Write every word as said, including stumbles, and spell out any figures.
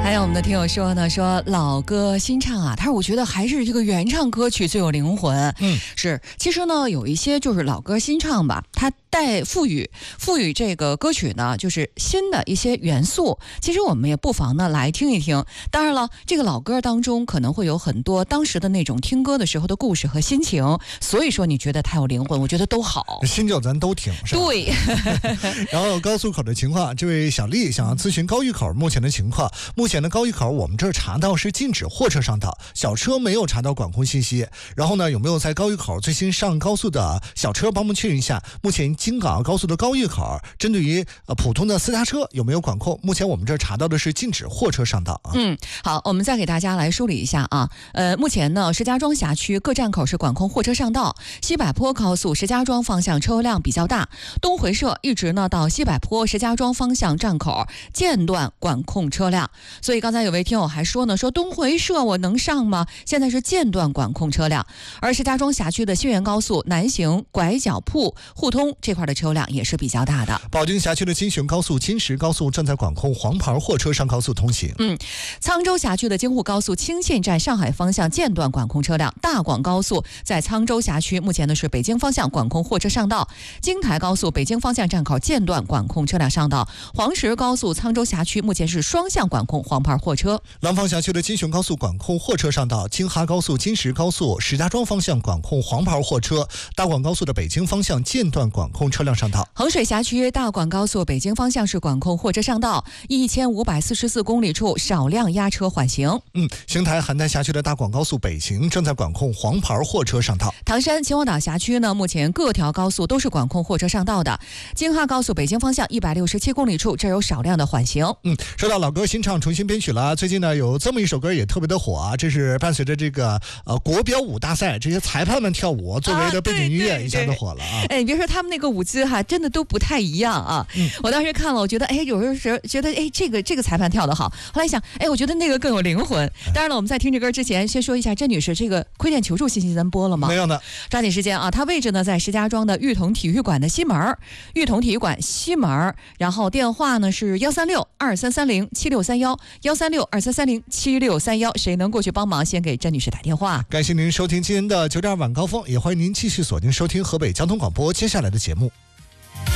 还有我们的听友说呢，说老歌新唱啊，他说我觉得还是这个原唱歌曲最有灵魂。 嗯， 是，其实呢有一些就是老歌新唱吧，它带赋予赋予这个歌曲呢就是新的一些元素。其实我们也不妨呢来听一听。当然了，这个老歌当中可能会有很多当时的那种听歌的时候的故事和心情，所以说你觉得它有灵魂，我觉得都好。 新旧咱都听，是吧？ 对。 然后高速口的情况，这位小丽想要咨询高峪口目前的情况。目前的高峪口我们这儿查到是禁止货车上道，小车没有查到管控信息。然后呢，有没有在高峪口最新上高速的小车帮我们确认一下，目前京港澳高速的高峪口针对于呃普通的私家车有没有管控？目前我们这儿查到的是禁止货车上道啊。 嗯，好，我们再给大家来梳理一下啊。呃，目前呢，石家庄辖区各站口是管控货车上道，西柏坡高速石家庄方向车流量比较大，东回社一直呢到西柏坡石家庄方向站口间断管控车辆。所以刚才有位听友还说呢，说东回社我能上吗？现在是间断管控车辆。而石家庄辖区的新源高速南行拐角铺互通这块的车辆也是比较大的。 保定辖区的金雄高速、金石高速正在管控黄牌货车上高速通行。 嗯，沧州辖区的京沪高速清县站上海方向间断管控车辆。大广高速在沧州辖区目前呢是北京方向管控货车上道，京台高速北京方向站口间断管控车辆上道。黄石高速沧州辖区目前是双向管控黄牌货车。 廊坊辖区的金雄高速管控货车上道，京哈高速、金石高速石家庄方向管控黄牌货车，大广高速的北京方向间断管控车辆上道。 衡水辖区大广高速北京方向是管控货车上道，一千五百四十四公里处少量压车缓行。 嗯，邢台邯郸辖区的大广高速北行正在管控黄牌货车上道。 唐山秦皇岛辖区呢，目前各条高速都是管控货车上道的。京哈高速北京方向一百六十七公里处，这有少量的缓行。 嗯，说到老歌新唱重新编曲了，最近呢有这么一首歌也特别的火啊，这是伴随着这个呃国标舞大赛，这些裁判们跳舞作为的背景音乐一下子火了啊。 哎，你别说他们那个舞姿哈，真的都不太一样啊。嗯、我当时看了，我觉得哎，有时候觉得哎，这个这个裁判跳得好，后来想哎，我觉得那个更有灵魂。当然了，我们在听这歌之前，先说一下甄女士这个亏电求助信息咱播了吗？ 没有呢， 抓紧时间啊！它位置呢在石家庄的裕彤体育馆的西门，裕彤体育馆西门，然后电话呢是幺三六二三三零七六三幺幺三六二三三零七六三幺，谁能过去帮忙，先给甄女士打电话。 感谢您收听今天的九点晚高峰，也欢迎您继续锁定收听河北交通广播接下来的节目。